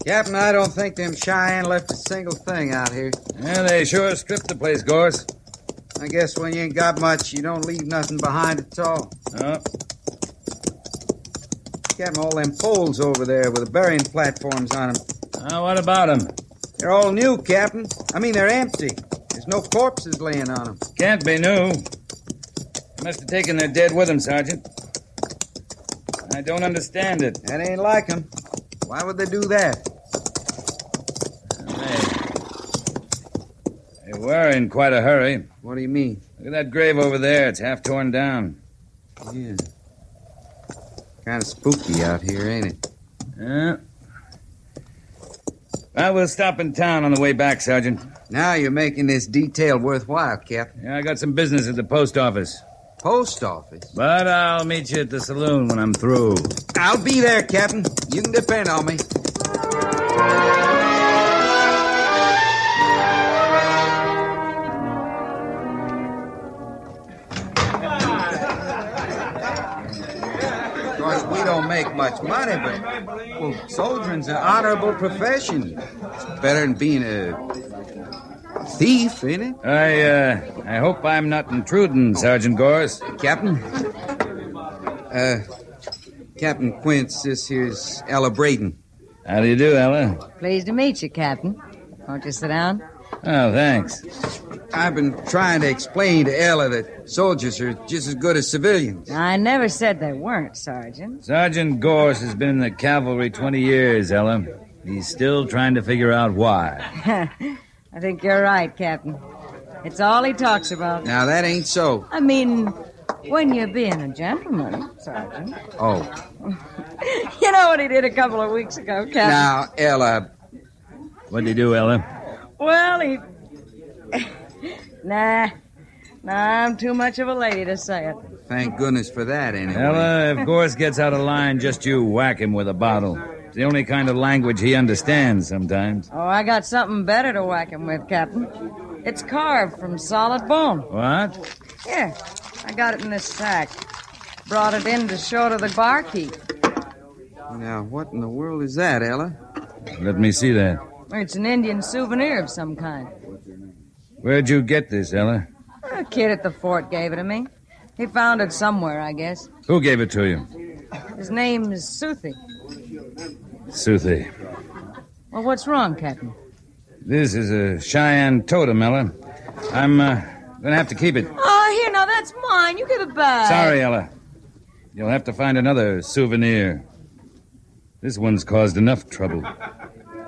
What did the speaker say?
Captain, I don't think them Cheyenne left a single thing out here. Yeah, they sure stripped the place, Gorse. I guess when you ain't got much, you don't leave nothing behind at all. Oh. Captain, all them poles over there with the burying platforms on them. What about them? They're all new, Captain. I mean, they're empty. There's no corpses laying on them. Can't be new. They must have taken their dead with them, Sergeant. I don't understand it. That ain't like them. Why would they do that? They were in quite a hurry. What do you mean? Look at that grave over there. It's half torn down. Yeah. Kind of spooky out here, ain't it? Yeah. Well, we'll stop in town on the way back, Sergeant. Now you're making this detail worthwhile, Captain. Yeah, I got some business at the post office. Post office? But I'll meet you at the saloon when I'm through. I'll be there, Captain. You can depend on me. Of course, we don't make much money, but, well, soldiering's an honorable profession. It's better than being a thief, ain't it? I hope I'm not intruding, Sergeant Gorse. Captain? Captain Quince, this here's Ella Braden. How do you do, Ella? Pleased to meet you, Captain. Won't you sit down? Oh, thanks. I've been trying to explain to Ella that soldiers are just as good as civilians. I never said they weren't, Sergeant. Sergeant Gorse has been in the cavalry 20 years, Ella. He's still trying to figure out why. I think you're right, Captain. It's all he talks about. Now, that ain't so. I mean, when you're being a gentleman, Sergeant. Oh. You know what he did a couple of weeks ago, Captain? Now, Ella. What'd he do, Ella? Well, he... Nah, I'm too much of a lady to say it. Thank goodness for that, anyway. Ella, if Gorse gets out of line, just you whack him with a bottle. It's the only kind of language he understands sometimes. Oh, I got something better to whack him with, Captain. It's carved from solid bone. What? Here, I got it in this sack. Brought it in to show to the barkeep. Now, what in the world is that, Ella? Let me see that. It's an Indian souvenir of some kind. Where'd you get this, Ella? A kid at the fort gave it to me. He found it somewhere, I guess. Who gave it to you? His name is Suthi. Suthi. Well, what's wrong, Captain? This is a Cheyenne totem, Ella. I'm gonna have to keep it. Oh, here, now, that's mine. You give it back. Sorry, Ella. You'll have to find another souvenir. This one's caused enough trouble.